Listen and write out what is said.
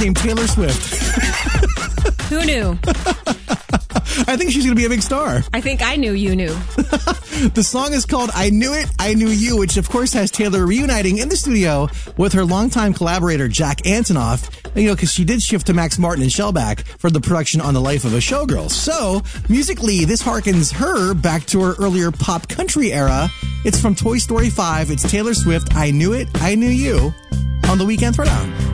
named Taylor Swift. Who knew? I think she's going to be a big star. I think I knew you knew. The song is called I Knew It, I Knew You, which of course has Taylor reuniting in the studio with her longtime collaborator, Jack Antonoff, because she did shift to Max Martin and Shellback for the production on The Life of a Showgirl. So, musically, this harkens her back to her earlier pop country era. It's from Toy Story 5. It's Taylor Swift, I Knew It, I Knew You, on the Weekend Throwdown.